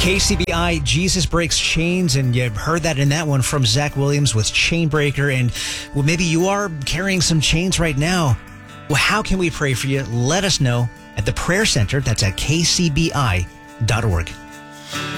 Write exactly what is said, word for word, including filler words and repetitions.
K C B I, Jesus Breaks Chains, and you heard that in that one from Zach Williams with Chainbreaker. And well, maybe you are carrying some chains right now. Well, how can we pray for you? Let us know at the prayer center. That's at k c b i dot org.